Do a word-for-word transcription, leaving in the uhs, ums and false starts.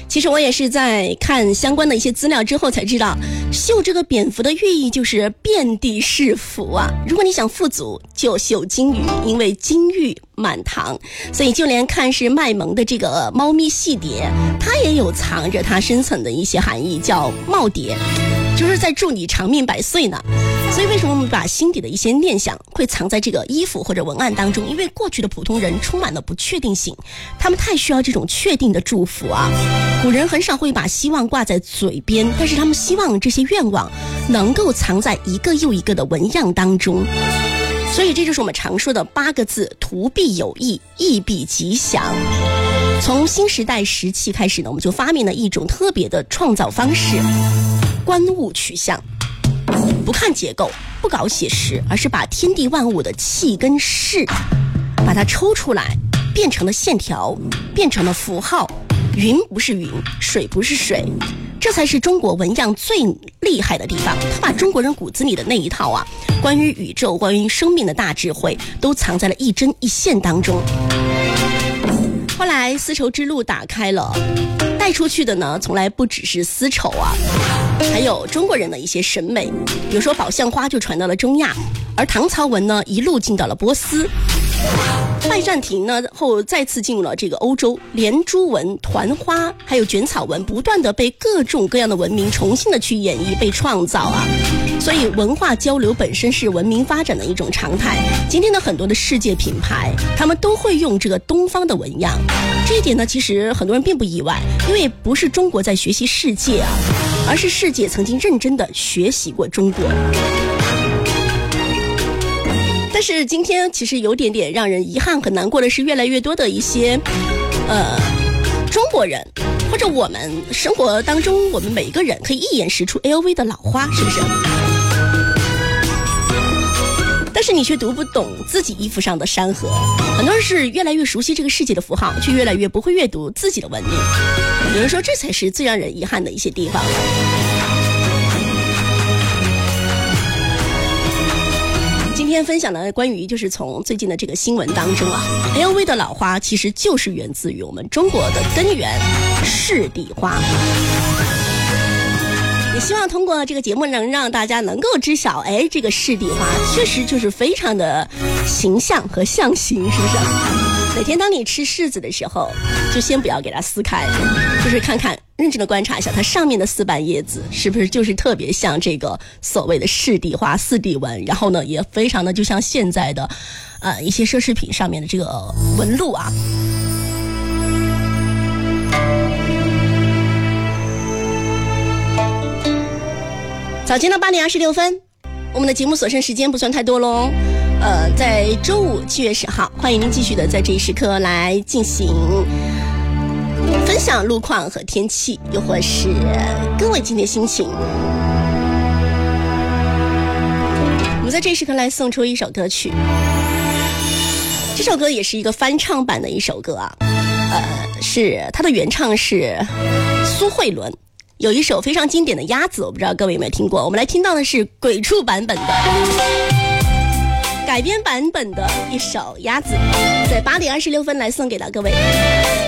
其实我也是在看相关的一些资料之后才知道，绣这个蝙蝠的寓意就是遍地是福啊。如果你想富足，就绣金鱼，因为金玉满堂，所以就连看是卖萌的这个猫咪戏蝶，它也有藏着它深层的一些含义，叫耄耋，就是在祝你长命百岁呢。所以为什么我们把心底的一些念想会藏在这个衣服或者文案当中？因为过去的普通人充满了不确定性，他们太需要这种确定的祝福啊。古人很少会把希望挂在嘴边，但是他们希望这些愿望能够藏在一个又一个的纹样当中。所以这就是我们常说的八个字：图必有意，意必吉祥。从新时代时期开始呢，我们就发明了一种特别的创造方式——观物取象。不看结构，不搞写实，而是把天地万物的气跟势把它抽出来，变成了线条，变成了符号。云不是云，水不是水，这才是中国纹样最厉害的地方。它把中国人骨子里的那一套啊，关于宇宙、关于生命的大智慧都藏在了一针一线当中。后来丝绸之路打开了，带出去的呢，从来不只是丝绸啊，还有中国人的一些审美。比如说宝相花就传到了中亚，而唐朝纹呢一路进到了波斯。拜占庭呢后再次进入了这个欧洲，连珠纹、团花还有卷草纹不断的被各种各样的文明重新的去演绎、被创造啊。所以文化交流本身是文明发展的一种常态。今天的很多的世界品牌，他们都会用这个东方的纹样，这一点呢其实很多人并不意外，因为不是中国在学习世界啊，而是世界曾经认真的学习过中国。但是今天其实有点点让人遗憾和难过的是，越来越多的一些呃中国人或者我们生活当中，我们每一个人可以一眼识出 L V 的老花，是不是？但是你却读不懂自己衣服上的山河。很多人是越来越熟悉这个世界的符号，却越来越不会阅读自己的文明。有人说这才是最让人遗憾的一些地方了。今天分享的关于就是从最近的这个新闻当中啊 ，L V 的老花其实就是源自于我们中国的根源士地花。也希望通过这个节目能让大家能够知晓，哎，这个士地花确实就是非常的形象和象形，是不是？每天当你吃柿子的时候，就先不要给它撕开，就是看看认真的观察一下它上面的四瓣叶子是不是就是特别像这个所谓的士地花四地纹，然后呢也非常的就像现在的呃一些奢侈品上面的这个纹路啊。早间的八点二十六分，我们的节目所剩时间不算太多喽。呃，在周五七月十号，欢迎您继续的在这一时刻来进行分享路况和天气，又或是各位今天心情。我们在这一时刻来送出一首歌曲，这首歌也是一个翻唱版的一首歌啊，呃，是它的原唱是苏慧伦。有一首非常经典的鸭子，我不知道各位有没有听过，我们来听到的是鬼畜版本的改编版本的一首鸭子，在八点二十六分来送给到各位。